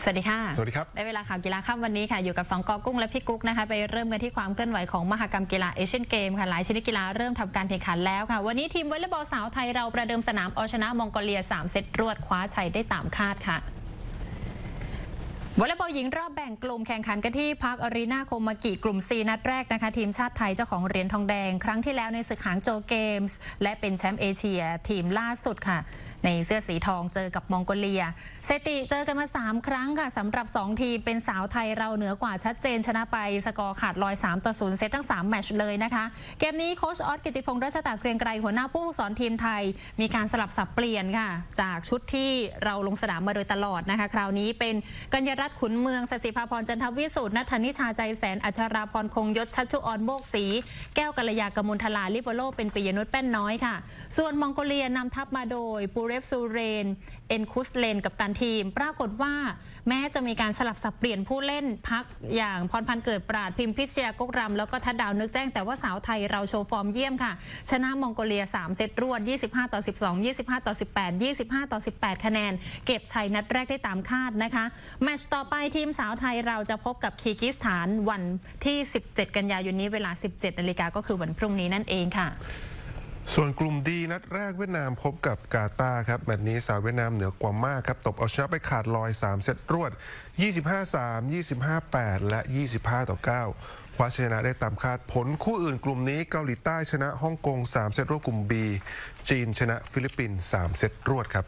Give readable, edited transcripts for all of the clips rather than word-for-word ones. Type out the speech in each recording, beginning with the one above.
สวัสดีค่ะสวัสดีครับได้เวลาข่าวกีฬาค่ำวันนี้ค่ะอยู่กับ2 ก.กุ้งและพี่กุ๊กนะคะไปเริ่มกันที่ความเคลื่อนไหวของมหกรรมกีฬาเอเชียนเกมค่ะหลายชนิดกีฬาเริ่มทำการแข่งขันแล้วค่ะวันนี้ทีมวอลเลย์บอลสาวไทยเราประเดิมสนามเอาชนะมองโกเลีย3 เซตรวดคว้าชัยได้ตามคาดค่ะวอลเลย์บอลหญิงรอบแบ่งกลุ่มแข่งขันกันที่พาร์คอารีนาโคมากิกลุ่ม C นัดแรกนะคะทีมชาติไทยเจ้าของเหรียญทองแดงครั้งที่แล้วในศึกหางโจวเกมส์และเป็นแชมป์เอเชียทีมล่าสุดค่ะในเสื้อสีทองเจอกับมองโกเลียสถิติเจอกันมา3 ครั้งค่ะสำหรับ2 ทีมเป็นสาวไทยเราเหนือกว่าชัดเจนชนะไปสกอร์ขาดลอย3-0เซตทั้ง3 แมตช์เลยนะคะเกมนี้โค้ชออสกิติพงษ์รัชตาเกรียงไกรหัวหน้าผู้ฝึกสอนทีมไทยมีการสลับสับเปลี่ยนค่ะจากชุดที่เราลงสนามมาโดยตลอดนะคะคราวนี้เป็นกัญญรัตน์ขุนเมืองสศิภาพรจันทวิสุทธิ์ณัฐนิชาใจแสนอัชราพรคงยศชัชชุออนโมกศรีแก้วกัลยากมุลทลาลิโบโลเป็นปิยนุชแป้นน้อยค่ะส่วนมองโกเลียนำทัพมาโดยปูเรฟซูเรนเอ็นคุสเลนกับตันทีมปรากฏว่าแม้จะมีการสลับสับเปลี่ยนผู้เล่นพักอย่างพรพันธ์เกิดปราดพิมพิชยากกรำแล้วก็ทัดดาวนึกแจ้งแต่ว่าสาวไทยเราโชว์ฟอร์มเยี่ยมค่ะชนะมองโกเลีย3 เซตรวด25-12 25-18 25-18คะแนนเก็บชัยนัดแรกได้ตามคาดนะคะแมตช์ต่อไปทีมสาวไทยเราจะพบกับคีร์กิสถานวันที่17 กันยายนนี้เวลา 17 นาฬิกาก็คือวันพรุ่งนี้นั่นเองค่ะส่วนกลุ่มดีนัดแรกเวียดนามพบกับกาตาร์ครับแมตช์นี้สาวเวียดนามเหนือกว่ามากครับตบเอาชนะไปขาดลอย3 เซตรวด 25-3 25-8 และ 25-9 คว้าชนะได้ตามคาดผลคู่อื่นกลุ่มนี้เกาหลีใต้ชนะฮ่องกง3 เซตรวดกลุ่ม B จีนชนะฟิลิปปินส์3 เซตรวดครับ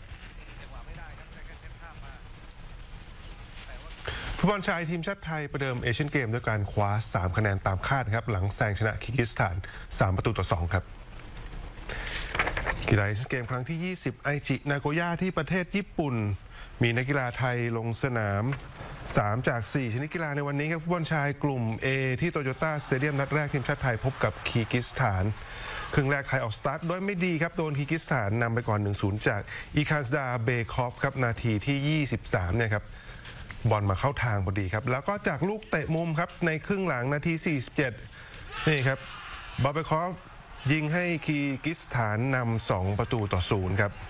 ฟุตบอลชายทีมชาติไทยประเดิมเอเชียนเกมด้วยการคว้า3 คะแนนตามคาดครับหลังแซงชนะคีร์กิสถาน3-2ครับกีฬาเอเชียนเกมครั้งที่ 20 ไอจินาโกย่าที่ประเทศญี่ปุ่นมีนักกีฬาไทยลงสนาม3 จาก 4 ชนิดกีฬาในวันนี้ครับฟุตบอลชายกลุ่ม A ที่โตโยต้าสเตเดียมนัดแรกทีมชาติไทยพบกับคีร์กิสถานครึ่งแรกไทยออกสตาร์ทโดยไม่ดีครับโดนคีร์กิสถานนำไปก่อน 1-0 จากอีคานสดาเบคอฟครับนาทีที่ 23เนี่ยครับบอลมาเข้าทางพอดีครับแล้วก็จากลูกเตะมุมครับในครึ่งหลังนาที 47นี่ครับบาเบคอฟยิงให้คีร์กิสถานนำ2-0ครับ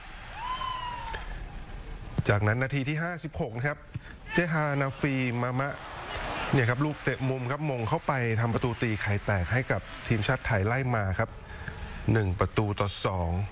จากนั้นนาทีที่ 56นะครับเจฮานาฟีมามะเนี่ยครับลูกเตะมุมครับมงเข้าไปทำประตูตีไข่แตกให้กับทีมชาติไทยไล่มาครับ1-2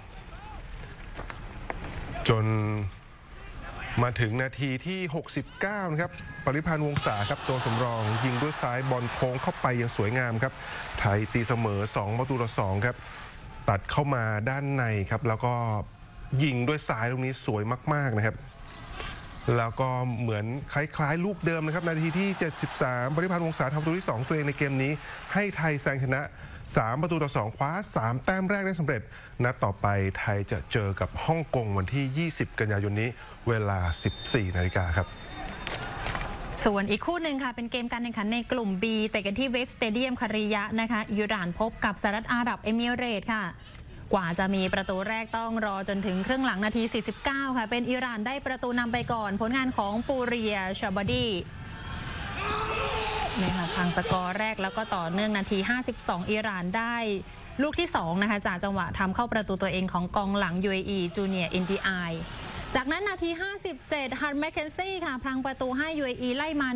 จนมาถึงนาทีที่ 69นะครับปริพันธ์วงศาครับตัวสำรองยิงด้วยซ้ายบอลโค้งเข้าไปอย่างสวยงามครับไทยตีเสมอ2-2ครับตัดเข้ามาด้านในครับแล้วก็ยิงด้วยซ้ายตรงนี้สวยมากๆนะครับแล้วก็เหมือนคล้ายๆลูกเดิมนะครับนาทีที่ 73ปริพันธ์วงศาทำประตูที่ 2 ตัวเองในเกมนี้ให้ไทยแซงชนะ3-2คว้า3 แต้มแรกได้สำเร็จนัดต่อไปไทยจะเจอกับฮ่องกงวันที่ 20 กันยายนนี้เวลา 14 นาฬิกาครับส่วนอีกคู่หนึ่งค่ะเป็นเกมการแข่งขันในกลุ่ม B แต่กันที่เวฟสเตเดียมคาริยะนะคะอิหร่านพบกับสหรัฐอาหรับเอมิเรตส์ค่ะกว่าจะมีประตูแรกต้องรอจนถึงครึ่งหลังนาที 49 ค่ะเป็นอิหร่านได้ประตูนำไปก่อนผลงานของปูเรียชาบาดีนี่ค่ะทางสกอร์แรกแล้วก็ต่อเนื่องนาที 52 อิหร่านได้ลูกที่2นะคะจากจังหวะทำเข้าประตูตัวเองของกองหลัง UAE จูเนียร์อินดีไอจากนั้นนาที 57 ฮันแมคเคนซี่ค่ะพลังประตูให้ UAE ไล่มา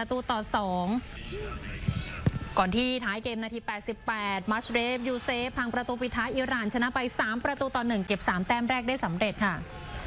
1-2ก่อนที่ท้ายเกมนาที 88 มัชเรฟยูเซฟพังประตูปิดท้ายอิหร่านชนะไป3-1เก็บ3 แต้มแรกได้สำเร็จค่ะ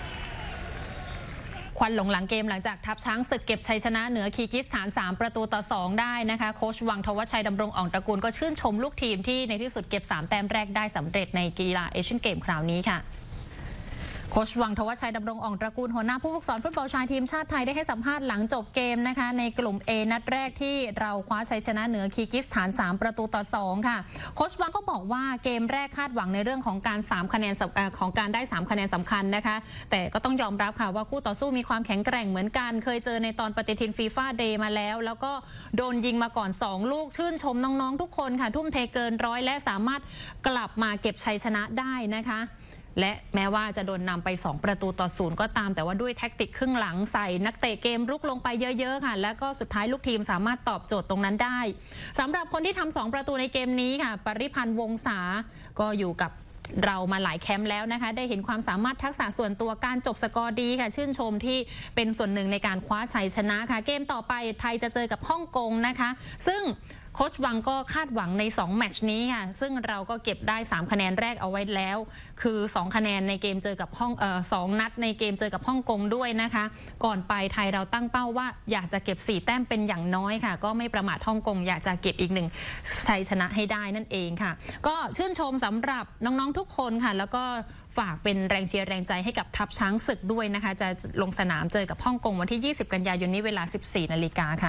ควันหลงหลังเกมหลังจากทัพช้างศึกเก็บชัยชนะเหนือคีร์กิสถาน3-2ได้นะคะโค้ชวังทวัชชัยดำรงอ่องตระกูลก็ชื่นชมลูกทีมที่ในที่สุดเก็บ3 แต้มแรกได้สำเร็จในกีฬาเอเชียนเกมคราวนี้ค่ะโค้ชวังทวัชชัยดำรงอ่องตระกูลหัวหน้าผู้ฝึกสอนฟุตบอลชายทีมชาติไทยได้ให้สัมภาษณ์หลังจบเกมนะคะในกลุ่ม A นัดแรกที่เราคว้าชัยชนะเหนือคีร์กิสถาน3-2ค่ะโค้ชวังก็บอกว่าเกมแรกคาดหวังในเรื่องของการ3 คะแนนของการได้3 คะแนนสำคัญนะคะแต่ก็ต้องยอมรับค่ะว่าคู่ต่อสู้มีความแข็งแกร่งเหมือนกันเคยเจอในตอนปฏิทินฟีฟ่าเดย์มาแล้วก็โดนยิงมาก่อน2 ลูกชื่นชมน้องๆทุกคนค่ะทุ่มเทเกินร้อยและสามารถกลับมาเก็บชัยชนะได้นะคะและแม้ว่าจะโดนนำไป2-0ก็ตามแต่ว่าด้วยแท็กติกครึ่งหลังใส่นักเตะเกมรุกลงไปเยอะๆค่ะแล้วก็สุดท้ายลูกทีมสามารถตอบโจทย์ตรงนั้นได้สำหรับคนที่ทำ2 ประตูในเกมนี้ค่ะปริพันธ์วงศาก็อยู่กับเรามาหลายแคมป์แล้วนะคะได้เห็นความสามารถทักษะส่วนตัวการจบสกอร์ดีค่ะชื่นชมที่เป็นส่วนหนึ่งในการคว้าชัยชนะค่ะเกมต่อไปไทยจะเจอกับฮ่องกงนะคะซึ่งโค้ชวังก็คาดหวังใน2แมตช์นี้ค่ะซึ่งเราก็เก็บได้3คะแนนแรกเอาไว้แล้วคือ2คะแนนในเกมเจอกับ2นัดในเกมเจอกับฮ่องกงด้วยนะคะก่อนไปไทยเราตั้งเป้าว่าอยากจะเก็บ4แต้มเป็นอย่างน้อยค่ะก็ไม่ประมาทฮ่องกงอยากจะเก็บอีก1ชัยชนะให้ได้นั่นเองค่ะก็ชื่นชมสำหรับน้องๆทุกคนค่ะแล้วก็ฝากเป็นแรงเชียร์แรงใจให้กับทัพช้างศึกด้วยนะคะจะลงสนามเจอกับฮ่องกงวันที่20กันยายนนี้เวลา 14 นาฬิกาค่ะ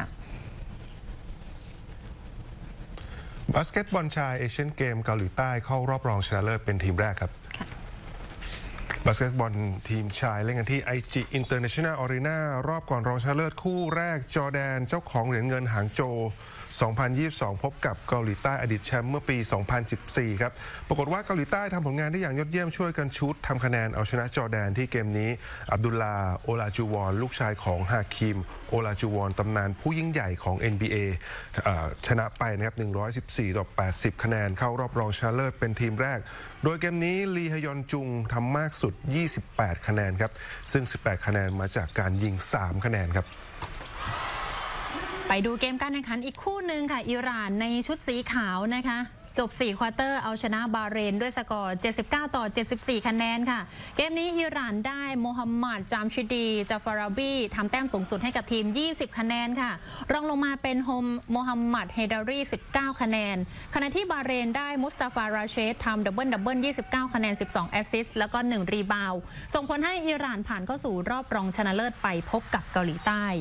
บาสเกตบอลชายเอเชียนเกมเกาหลีใต้เข้ารอบรองชนะเลิศเป็นทีมแรกครับบาสเกตบอลทีมชายเล่นกันที่ IG International Arena รอบก่อนรองชนะเลิศคู่แรกจอร์แดนเจ้าของเหรียญเงินหางโจ2022 พบกับเกาหลีใต้อดีตแชมป์เมื่อปี 2014 ครับปรากฏว่าเกาหลีใต้ทำผลงานได้อย่างยอดเยี่ยมช่วยกันชุดทำคะแนนเอาชนะจอร์แดนที่เกมนี้อับดุลลาโอลาจูวอนลูกชายของฮาคิมโอลาจูวอนตำนานผู้ยิ่งใหญ่ของ NBA ชนะไปนะครับ114-80 คะแนนเข้ารอบรองชนะเลิศเป็นทีมแรกโดยเกมนี้ลีฮยอนจุงทำมากสุด28 คะแนนครับซึ่ง18 คะแนนมาจากการยิง3 คะแนนครับไปดูเกมการแข่งขันอีกคู่หนึ่งค่ะอิหร่านในชุดสีขาวนะคะจบ4ควอเตอร์เอาชนะบาห์เรนด้วยสกอร์79-74 คะแนนค่ะเกมนี้อิหร่านได้โมฮัมหมัดจามชิดีจาฟาราบีทำแต้มสูงสุดให้กับทีม20 คะแนนค่ะรองลงมาเป็นโมฮัมหมัดเฮดารี19 คะแนนขณะที่บาห์เรนได้มุสตาฟาราเชดทำดับเบิล29 คะแนน12แอสซิสต์แล้วก็1รีบาวด์ส่งผลให้อิหร่านผ่านเข้าสู่รอบรองชนะเลิศไปพบกับเกาหลีใต้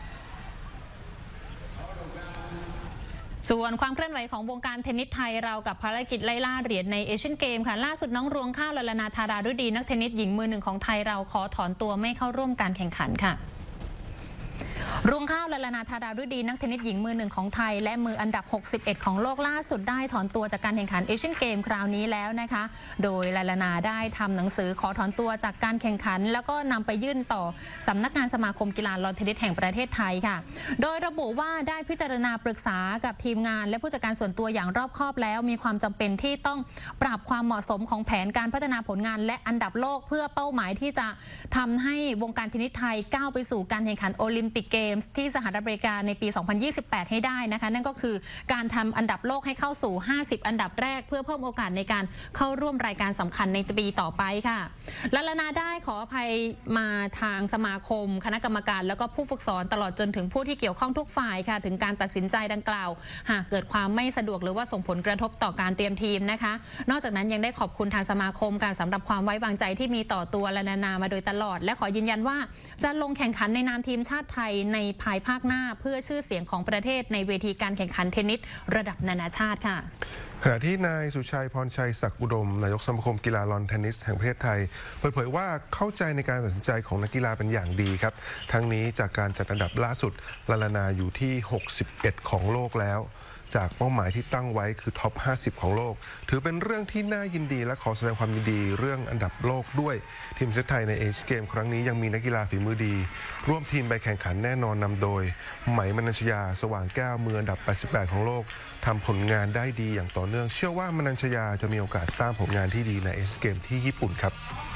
ส่วนความเคลื่อนไหวของวงการเทนนิสไทยเรากับภารกิจไล่ล่าเหรียญในเอเชียนเกมค่ะล่าสุดน้องรวงข้าวลลนาธาราฤดีนักเทนนิสหญิงมือหนึ่งของไทยเราขอถอนตัวไม่เข้าร่วมการแข่งขันค่ะรวงข้าวลลนาธาราฤดีนักเทนนิสหญิงมือหนึ่งของไทยและมืออันดับ61ของโลกล่าสุดได้ถอนตัวจากการแข่งขันเอเชียนเกมคราวนี้แล้วนะคะโดยลลนาได้ทำหนังสือขอถอนตัวจากการแข่งขันแล้วก็นำไปยื่นต่อสำนักงานสมาคมกีฬาลอนเทนนิสแห่งประเทศไทยค่ะโดยระบุว่าได้พิจารณาปรึกษากับทีมงานและผู้จัดการส่วนตัวอย่างรอบคอบแล้วมีความจำเป็นที่ต้องปรับความเหมาะสมของแผนการพัฒนาผลงานและอันดับโลกเพื่อเป้าหมายที่จะทำให้วงการเทนนิสไทยก้าวไปสู่การแข่งขันโอลิมปิกเกมส์ที่สหรัฐอเมริกาในปี 2028 ให้ได้นะคะนั่นก็คือการทำอันดับโลกให้เข้าสู่50อันดับแรกเพื่อเพิ่มโอกาสในการเข้าร่วมรายการสำคัญในปีต่อไปค่ะลลนาได้ขออภัยมาทางสมาคมคณะกรรมการแล้วก็ผู้ฝึกสอนตลอดจนถึงผู้ที่เกี่ยวข้องทุกฝ่ายค่ะถึงการตัดสินใจดังกล่าวหากเกิดความไม่สะดวกหรือว่าส่งผลกระทบต่อการเตรียมทีมนะคะนอกจากนั้นยังได้ขอบคุณทางสมาคมการสำหรับความไว้วางใจที่มีต่อตัวลลนามาโดยตลอดและขอยืนยันว่าจะลงแข่งขันในนามทีมชาติไทยในภายภาคหน้าเพื่อชื่อเสียงของประเทศในเวทีการแข่งขันเทนนิสระดับนานาชาติค่ะขณะที่นายสุชัยพรชัยศักดิ์อุดมนายกสมาคมกีฬาลอนเทนนิสแห่งประเทศไทยเปิดเผยว่าเข้าใจในการตัดสินใจของนักกีฬาเป็นอย่างดีครับทั้งนี้จากการจัดอันดับล่าสุดลลนาอยู่ที่61ของโลกแล้วจากเป้าหมายที่ตั้งไว้คือท็อป50ของโลกถือเป็นเรื่องที่น่ายินดีและขอแสดงความยินดีเรื่องอันดับโลกด้วยทีมชาติไทยในเอเชียนเกมครั้งนี้ยังมีนักกีฬาฝีมือดีร่วมทีมไปแข่งขันแน่นอนนำโดยไหมมนัญชยาสว่างแก้วมืออันดับ88ของโลกทำผลงานได้ดีอย่างต่อเนื่องเชื่อว่ามนัญชยาจะมีโอกาสสร้างผลงานที่ดีในเอเชียนเกมที่ญี่ปุ่นครับ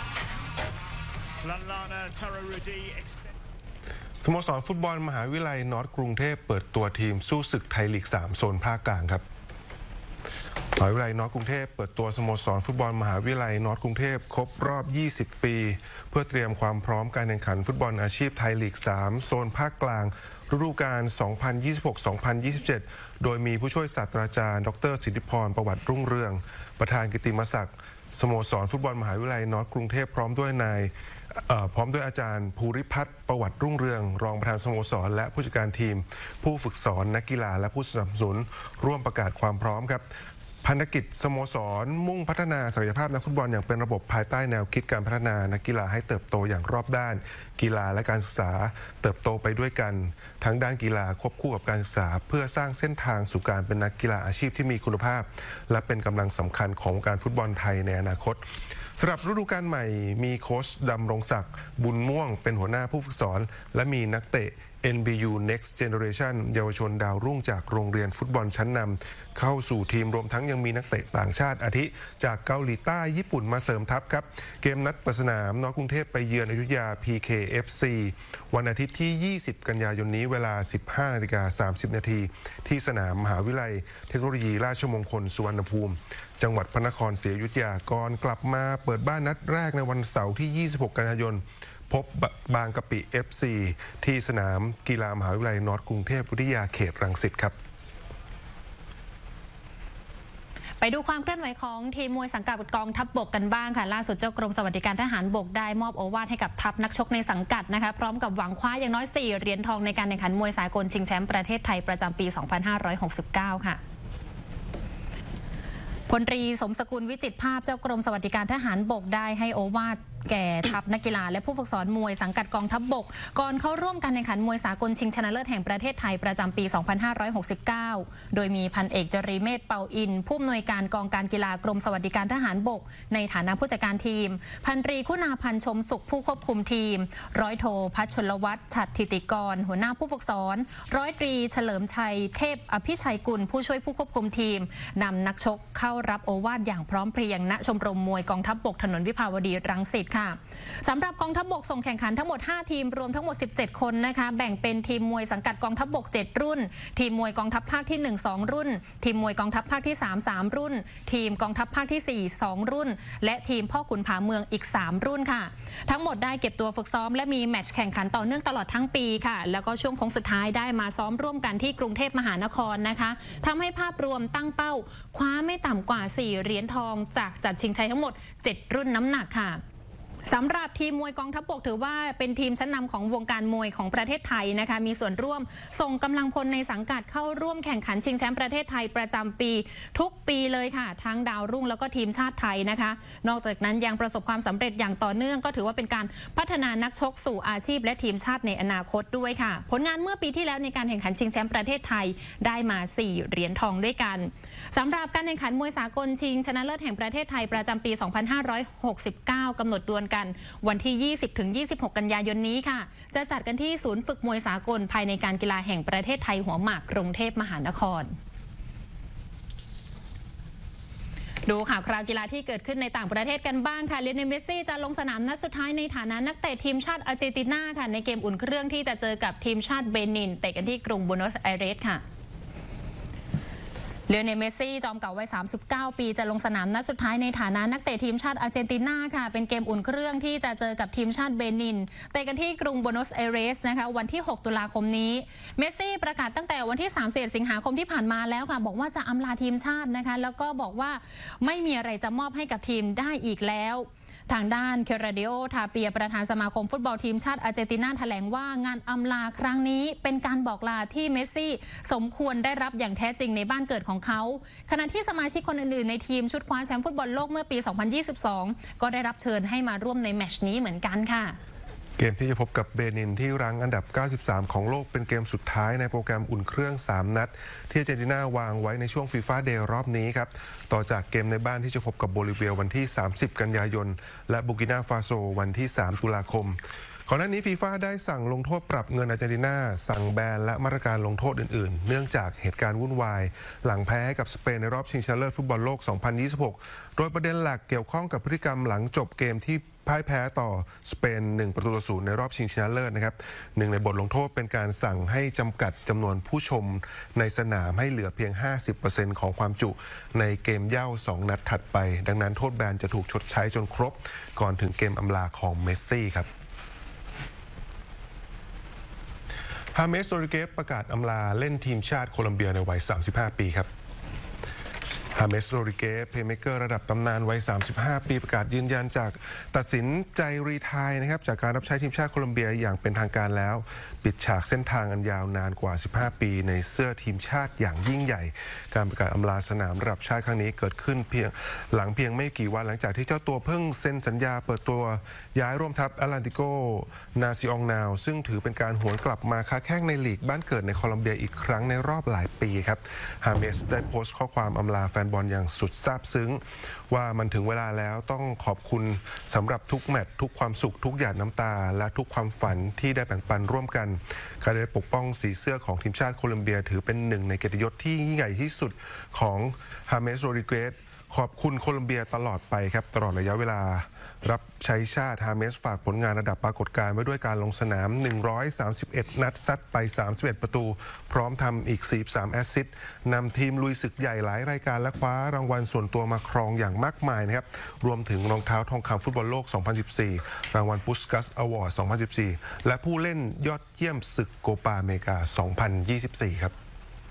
สโมสรฟุตบอลมหาวิทยาลัยนอร์ทกรุงเทพเปิดตัวทีมสู้ศึกไทยลีก3โซนภาคกลางครับมหาวิทยาลัยนอร์ทกรุงเทพเปิดตัวสโมสรฟุตบอลมหาวิทยาลัยนอร์ทกรุงเทพครบรอบ20 ปีเพื่อเตรียมความพร้อมการแข่งขันฟุตบอลอาชีพไทยลีก3โซนภาคกลางฤดูกาล 2026-2027 โดยมีผู้ช่วยศาสตราจารย์ดร.สิทธิพรประวัติรุ่งเรืองประธานกิตติมศักดิ์สโมสรฟุตบอลมหาวิทยาลัยนอร์ทกรุงเทพพร้อมด้วยอาจารย์ภูริพัฒน์ประวัติรุ่งเรืองรองประธานสโมสรและผู้จัดการทีมผู้ฝึกสอนนักกีฬาและผู้สนับสนุนร่วมประกาศความพร้อมครับภารกิจสโมสรมุ่งพัฒนาศักยภาพนักฟุตบอลอย่างเป็นระบบภายใต้แนวคิดการพัฒนานักกีฬาให้เติบโตอย่างรอบด้านกีฬาและการศึกษาเติบโตไปด้วยกันทั้งด้านกีฬาควบคู่กับการศึกษาเพื่อสร้างเส้นทางสู่การเป็นนักกีฬาอาชีพที่มีคุณภาพและเป็นกำลังสำคัญของการฟุตบอลไทยในอนาคตสำหรับฤดูกาลใหม่มีโค้ชดำรงศักดิ์บุญม่วงเป็นหัวหน้าผู้ฝึกสอนและมีนักเตะ NBU Next Generation เยาวชนดาวรุ่งจากโรงเรียนฟุตบอลชั้นนำเข้าสู่ทีมรวมทั้งยังมีนักเตะต่างชาติอาทิจากเกาหลีใต้ญี่ปุ่นมาเสริมทัพครับเกมนัดเปิดสนามนกรุงเทพไปเยือนอยุธยา PKFC วันอาทิตย์ที่ 20 กันยายนนี้เวลา 15:30 นาทีที่สนามมหาวิทยาลัยเทคโนโลยีราชมงคลสุวรรณภูมิจังหวัดพระนครศรีอยุธยาก่อนกลับมาเปิดบ้านนัดแรกในวันเสาร์ที่ 26 กันยายนพบบางกะปิ FC ที่สนามกีฬามหาวิทยาลัยนอร์ทกรุงเทพวิทยาเขตรังสิตครับไปดูความเคลื่อนไหวของทีมมวยสังกัดกองทัพบกกันบ้างค่ะล่าสุดเจ้ากรมสวัสดิการทหารบกได้มอบโอวาทให้กับทัพนักชกในสังกัดนะคะพร้อมกับหวังคว้าอย่างน้อย4เหรียญทองในการแข่งขันมวยสากลชิงแชมป์ประเทศไทยประจำปี 2569 ค่ะพลตรีสมสกุลวิจิตรภาพเจ้ากรมสวัสดิการทหารบกได้ให้โอวาทแก่ทัพนักกีฬาและผู้ฝึกสอนมวยสังกัดกองทัพบกก่อนเข้าร่วมการแข่งขันมวยสากลชิงชนะเลิศแห่งประเทศไทยประจำปี 2569 โดยมีพันเอกจรีเมธเปาอินผู้อำนวยการกองการกีฬากรมสวัสดิการทหารบกในฐานะผู้จัดการทีมพันตรีคุณาพันธ์ชมสุขผู้ควบคุมทีมร้อยโทพัชชลวัฒน์ฉัตรธิติกรหัวหน้าผู้ฝึกสอนร้อยตรีเฉลิมชัยเทพอภิชัยกุลผู้ช่วยผู้ควบคุมทีมนำนักชกเข้ารับโอวาทอย่างพร้อมเพรียงณชมรมมวยกองทัพบกถนนวิภาวดีรังสิตค่ะสำหรับกองทัพบกส่งแข่งขันทั้งหมด5ทีมรวมทั้งหมด17คนนะคะแบ่งเป็นทีมมวยสังกัดกองทัพบก7รุ่นทีมมวยกองทัพภาคที่1 2รุ่นทีมมวยกองทัพภาคที่3 3รุ่นทีมกองทัพภาคที่4 2รุ่นและทีมพ่อขุนผาเมืองอีก3รุ่นค่ะทั้งหมดได้เก็บตัวฝึกซ้อมและมีแมตช์แข่งขันต่อเนื่องตลอดทั้งปีค่ะแล้วก็ช่วงโค้งสุดท้ายได้มาซ้อมร่วมกันที่กรุงเทพมหานครนะคะทำให้ภาพรวมตั้งเป้าคว้าไม่ต่ำกว่า4เหรียญทองจากจัดชิงชัยทั้งหมด7รุ่นน้ำหนักค่ะสำหรับทีมมวยกองทัพบกถือว่าเป็นทีมชั้นนำของวงการมวยของประเทศไทยนะคะมีส่วนร่วมส่งกำลังพลในสังกัดเข้าร่วมแข่งขันชิงแชมป์ประเทศไทยประจำปีทุกปีเลยค่ะทั้งดาวรุ่งแล้วก็ทีมชาติไทยนะคะนอกจากนั้นยังประสบความสำเร็จอย่างต่อเนื่องก็ถือว่าเป็นการพัฒนานักชกสู่อาชีพและทีมชาติในอนาคตด้วยค่ะผลงานเมื่อปีที่แล้วในการแข่งขันชิงแชมป์ประเทศไทยได้มา4เหรียญทองด้วยกันสำหรับการแข่งขันมวยสากลชิงชนะเลิศแห่งประเทศไทยประจำปี 2569 กำหนดดวลกันวันที่ 20-26 กันยายนนี้ค่ะจะจัดกันที่ศูนย์ฝึกมวยสากลภายในการกีฬาแห่งประเทศไทยหัวหมากกรุงเทพมหานครดูข่าวคราวกีฬาที่เกิดขึ้นในต่างประเทศกันบ้างค่ะเลโอเนล เมสซี่จะลงสนามนัดสุดท้ายในฐานะนักเตะทีมชาติอาร์เจนตินาค่ะในเกมอุ่นเครื่องที่จะเจอกับทีมชาติเบนินเตะกันที่กรุงบูโนสไอเรสค่ะเลโอเนล เมสซี่จอมเก่าวัย39 ปีจะลงสนามนัดสุดท้ายในฐานะนักเตะทีมชาติอาร์เจนตินาค่ะเป็นเกมอุ่นเครื่องที่จะเจอกับทีมชาติเบนินเตะกันที่กรุงบูโนสไอเรสนะคะวันที่ 6 ตุลาคมนี้เมสซี่ประกาศตั้งแต่วันที่ 31 สิงหาคมที่ผ่านมาแล้วค่ะบอกว่าจะอำลาทีมชาตินะคะแล้วก็บอกว่าไม่มีอะไรจะมอบให้กับทีมได้อีกแล้วทางด้านเคราดิโอทาเปียประธานสมาคมฟุตบอลทีมชาติอาร์เจนตินาแถลงว่างานอำลาครั้งนี้เป็นการบอกลาที่เมสซี่สมควรได้รับอย่างแท้จริงในบ้านเกิดของเขาขณะที่สมาชิกคนอื่นๆในทีมชุดคว้าแชมป์ฟุตบอลโลกเมื่อปี 2022 ก็ได้รับเชิญให้มาร่วมในแมตช์นี้เหมือนกันค่ะเกมที่จะพบกับเบนินที่รั้งอันดับ 93 ของโลกเป็นเกมสุดท้ายในโปรแกรมอุ่นเครื่อง3นัดที่อาร์เจนตินาวางไว้ในช่วงฟีฟ่าเดย์รอบนี้ครับต่อจากเกมในบ้านที่จะพบกับโบลิเวียวันที่ 30 กันยายนและบูกินาฟาโซวันที่ 3 ตุลาคมก่อนหน้านี้ฟีฟ่าได้สั่งลงโทษปรับเงินอาร์เจนตินาสั่งแบนและมาตรการลงโทษอื่นๆเนื่องจากเหตุการณ์วุ่นวายหลังแพ้ให้กับสเปนในรอบชิงชนะเลิศฟุตบอลโลก 2026 โดยประเด็นหลักเกี่ยวข้องกับพฤติกรรมหลังจบเกมที่พ่ายแพ้ต่อสเปน1-0ในรอบชิงชนะเลิศนะครับหนึ่งในบทลงโทษเป็นการสั่งให้จำกัดจำนวนผู้ชมในสนามให้เหลือเพียง 50% ของความจุในเกมเหย้า2นัดถัดไปดังนั้นโทษแบนจะถูกชดใช้จนครบก่อนถึงเกมอำลาของเมสซี่ครับฮาเมส โรดริเกสประกาศอำลาเล่นทีมชาติโคลัมเบียในวัย 35 ปีครับฮาเมส โรดริเกสเพลย์เมเกอร์ระดับตำนานวัย 35 ปีประกาศยืนยันจากตัดสินใจรีไทร์นะครับจากการรับใช้ทีมชาติโคลัมเบียอย่างเป็นทางการแล้วปิดฉากเส้นทางอันยาวนานกว่า 15 ปีในเสื้อทีมชาติอย่างยิ่งใหญ่การประกาศอำลาสนามระดับชาติครั้งนี้เกิดขึ้นเพียงไม่กี่วันหลังจากที่เจ้าตัวเพิ่งเซ็นสัญญาเปิดตัวย้ายร่วมทัพแอตแลนติโกนาซิองนาวซึ่งถือเป็นการหวนกลับมาค้าแข่งในลีกบ้านเกิดในโคลัมเบียอีกครั้งในรอบหลายปีครับฮาเมสได้โพสต์ข้อความอำลาแฟนบอลอย่างสุดซาบซึ้งว่ามันถึงเวลาแล้วต้องขอบคุณสำหรับทุกแมตช์ทุกความสุขทุกหยาดน้ำตาและทุกความฝันที่ได้แบ่งปันร่วมกันการได้ปกป้องสีเสื้อของทีมชาติโคลอมเบียถือเป็นหนึ่งในเกียรติยศที่ยิ่งใหญ่ที่สุดของฮาเมสโรดริเกสขอบคุณโคลอมเบียตลอดไปครับตลอดระยะเวลารับใช้ชาติฮาเมสฝากผลงานระดับปรากฏการณ์ไว้ด้วยการลงสนาม131นัดซัดไป31ประตูพร้อมทำอีก43แอสซิสต์นำทีมลุยศึกใหญ่หลายรายการและคว้ารางวัลส่วนตัวมาครองอย่างมากมายนะครับรวมถึงรองเท้าทองคำฟุตบอลโลก2014รางวัลพุชกัสอวอร์ด2014และผู้เล่นยอดเยี่ยมศึกโกปาอเมริกา2024ครับ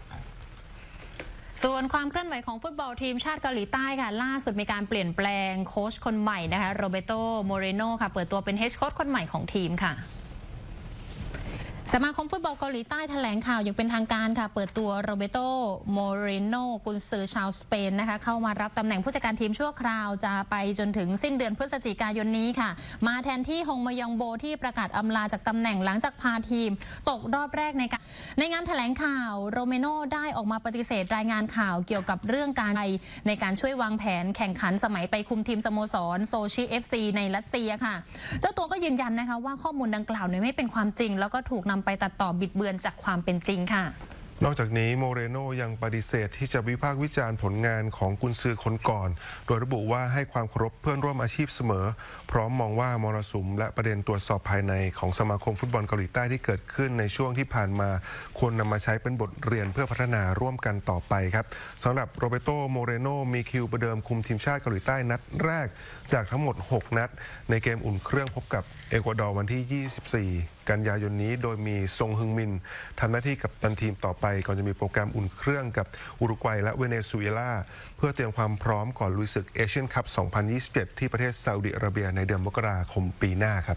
ส่วนความเคลื่อนไหวของฟุตบอลทีมชาติเกาหลีใต้ค่ะล่าสุดมีการเปลี่ยนแปลงโค้ชคนใหม่นะคะโรเบโต โมเรโนค่ะเปิดตัวเป็นเฮดโค้ชคนใหม่ของทีมค่ะสมาคมฟุตบอลเกาหลีใต้แถลงข่าวอย่างเป็นทางการค่ะเปิดตัวโรเบโต โมเรโนกุนซือชาวสเปนนะคะเข้ามารับตำแหน่งผู้จัดการทีมชั่วคราวจะไปจนถึงสิ้นเดือนพฤศจิกายนนี้ค่ะมาแทนที่ฮงมยองโบที่ประกาศอำลาจากตำแหน่งหลังจากพาทีมตกรอบแรกในงานแถลงข่าวโรเมโนได้ออกมาปฏิเสธรายงานข่าวเกี่ยวกับเรื่องการในการช่วยวางแผนแข่งขันสมัยไปคุมทีมสโมสรโซชิ FC ในรัสเซียค่ะเจ้าตัวก็ยืนยันนะคะว่าข้อมูลดังกล่าวไม่เป็นความจริงแล้วก็ถูกนำไปตัดต่อบิดเบือนจากความเป็นจริงค่ะนอกจากนี้โมเรโนยังปฏิเสธที่จะวิพากษ์วิจารณ์ผลงานของกุนซือคนก่อนโดยระบุว่าให้ความเคารพเพื่อนร่วมอาชีพเสมอพร้อมมองว่ามรสุมและประเด็นตรวจสอบภายในของสมาคมฟุตบอลเกาหลีใต้ที่เกิดขึ้นในช่วงที่ผ่านมาควรนำมาใช้เป็นบทเรียนเพื่อพัฒนาร่วมกันต่อไปครับสำหรับโรเบโต โมเรโนมีคิวประเดิมคุมทีมชาติเกาหลีใต้นัดแรกจากทั้งหมด6นัดในเกมอุ่นเครื่องพบกับเอกวาดอร์วันที่24กันยายนนี้โดยมีซงฮึงมินทำหน้าที่กัปตันทีมต่อไปก่อนจะมีโปรแกรมอุ่นเครื่องกับอุรุกวัยและเวเนซุเอลาเพื่อเตรียมความพร้อมก่อนลุยศึกเอเชียนคัพ 2027 ที่ประเทศซาอุดิอาระเบียในเดือนมกราคมปีหน้าครับ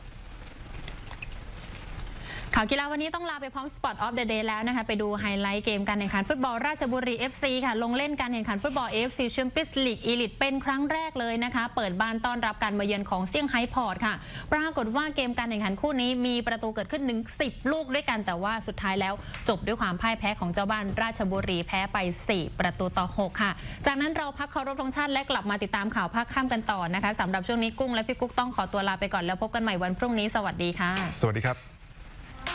ข่าวกีฬาวันนี้ต้องลาไปพร้อม Spot of the Day แล้วนะคะไปดูไฮไลท์เกมการแข่งขันฟุตบอลราชบุรี FC ค่ะลงเล่นการแข่งขันฟุตบอล AFC Champions League Elite เป็นครั้งแรกเลยนะคะเปิดบ้านต้อนรับการมาเยือนของเซี่ยงไฮ้พอร์ตค่ะปรากฏว่าเกมการแข่งขันคู่นี้มีประตูเกิดขึ้นถึง10ลูกด้วยกันแต่ว่าสุดท้ายแล้วจบด้วยความพ่ายแพ้ของเจ้าบ้านราชบุรีแพ้ไป4ประตูต่อ6ค่ะจากนั้นเราพักเคารพธงชาติและกลับมาติดตามข่าวภาคค่ำกันต่อนะคะสำหรับช่วงนี้กุ้งและพี่กุ๊กต้องขอตัวลาไปก่อนแล้วพบกันใหม่วันพรุ่งนี้สวัสดีค่ะสวัสดีครับ